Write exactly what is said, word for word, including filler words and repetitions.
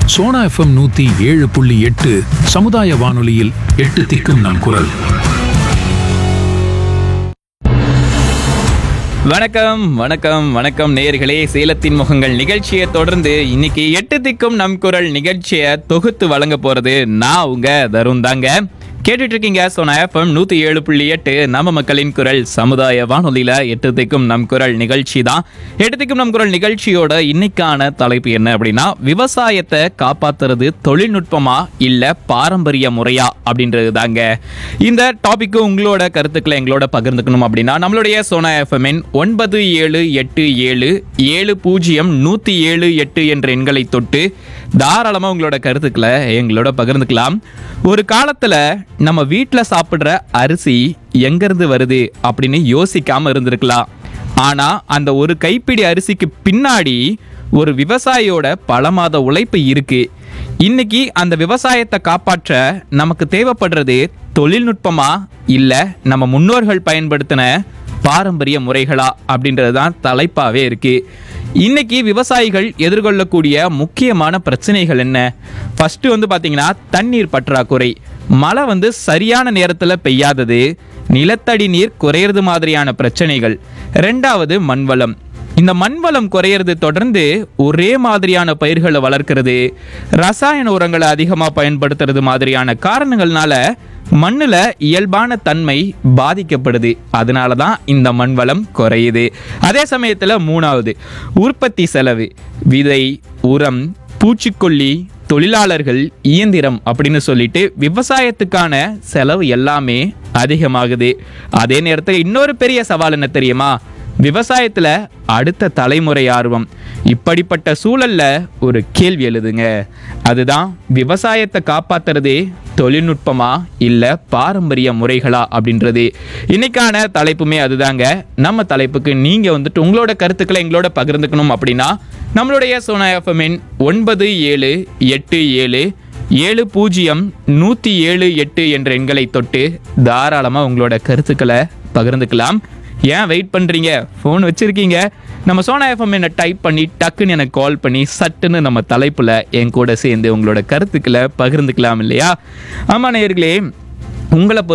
Sona FM நூத்தி ஏழு புள்ளி எட்டு சமுதாய வானொலியில் எட்டு திக்கும் நம் குரல். வணக்கம் வணக்கம் வணக்கம் நேயர்களே, சேலத்தின் முகங்கள் நிகழ்ச்சியை தொடர்ந்து இன்னைக்கு எட்டு திக்கும் நம் குரல் நிகழ்ச்சியை தொகுத்து வழங்க போறது நான் உங்க தருண் தாங்க. கேட்டுட்டு இருக்கீங்க சோனா எஃப்எம் நூத்தி ஏழு புள்ளி எட்டு நம்ம மக்களின் குரல் சமுதாய வானொலியில எட்டு திக்கும் நம் குரல் நிகழ்ச்சி தான். எட்டு திக்கும் நம் குரல் நிகழ்ச்சியோட இன்னைக்கான தலைப்பு என்ன அப்படின்னா, விவசாயத்தை காப்பாத்துறது தொழில்நுட்பமா இல்ல பாரம்பரிய முறையா அப்படின்றது தாங்க. இந்த டாபிக்கு உங்களோட கருத்துக்களை எங்களோட பகிர்ந்துக்கணும் அப்படின்னா நம்மளுடைய சோனா எஃப்எம்மின் ஒன்பது ஏழு எட்டு ஏழு ஏழு பூஜ்ஜியம் நூத்தி ஏழு எட்டு என்ற எண்களை தொட்டு தாராளமா உங்களோட கருத்துக்களை எங்களோட பகிர்ந்துக்கலாம். ஒரு காலத்துல நம்ம வீட்டில் சாப்பிட்ற அரிசி எங்கிருந்து வருது அப்படின்னு யோசிக்காம இருந்திருக்கலாம். ஆனா அந்த ஒரு கைப்பிடி அரிசிக்கு பின்னாடி ஒரு விவசாயியோட பல மாத உழைப்பு இருக்கு. இன்னைக்கு அந்த விவசாயத்தை காப்பாற்ற நமக்கு தேவைப்படுறது தொழில்நுட்பமா இல்ல நம்ம முன்னோர்கள் பயன்படுத்தின பாரம்பரிய முறைகளா அப்படின்றது தான் தலைப்பாவே இருக்கு. இன்னைக்கு விவசாயிகள் எதிர்கொள்ளக்கூடிய முக்கியமான பிரச்சனைகள் என்ன? ஃபர்ஸ்ட் வந்து பாத்தீங்கன்னா தண்ணீர் பற்றாக்குறை, மழை வந்து சரியான நேரத்தில் பெய்யாதது, நிலத்தடி நீர் குறையிறது மாதிரியான பிரச்சனைகள். ரெண்டாவது மண்வளம். இந்த மண்வளம் குறையிறது தொடர்ந்து ஒரே மாதிரியான பயிர்களை வளர்க்கிறது, ரசாயன உரங்களை அதிகமாக பயன்படுத்துறது மாதிரியான காரணங்கள்னால மண்ணில் இயல்பான தன்மை பாதிக்கப்படுது. அதனால தான் இந்த மண்வளம் குறையுது. அதே சமயத்தில் மூணாவது உற்பத்தி செலவு. விதை, உரம், பூச்சிக்கொல்லி, தொழிலாளர்கள், இயந்திரம் அப்படின்னு சொல்லிட்டு விவசாயத்துக்கான செலவு எல்லாமே அதிகமாகுது. அதே நேரத்தில் இன்னொரு பெரிய சவால் என்ன தெரியுமா? விவசாயத்துல அடுத்த தலைமுறை ஆர்வம். இப்படிப்பட்ட சூழல்ல ஒரு கேள்வி எழுதுங்க, அதுதான் விவசாயத்தை காப்பாத்துறதே தொழில்நுட்பமா இல்ல பாரம்பரிய முறைகளா அப்படின்றது. இன்னைக்கான தலைப்புமே அதுதாங்க. நம்ம தலைப்புக்கு நீங்க வந்துட்டு உங்களோட கருத்துக்களை எங்களோட பகிர்ந்துக்கணும் அப்படின்னா நம்மளுடைய சோனா எஃப்எம்மின் ஒன்பது ஏழு எட்டு ஏழு ஏழு பூஜ்ஜியம் நூத்தி ஏழு எட்டு என்ற எண்களை தொட்டு தாராளமா உங்களோட கருத்துக்களை பகிர்ந்துக்கலாம். ஏன் வெயிட் பண்ணுறீங்க? ஃபோன் வச்சுருக்கீங்க, நம்ம சோனா எஃப்எம் என்ன டைப் பண்ணி டக்குன்னு எனக்கு கால் பண்ணி சட்டுன்னு நம்ம தலைப்பில் என் கூட சேர்ந்து உங்களோட கருத்துக்களை பகிர்ந்துக்கலாம் இல்லையா? ஆமாம் நேயர்களே, உங்களை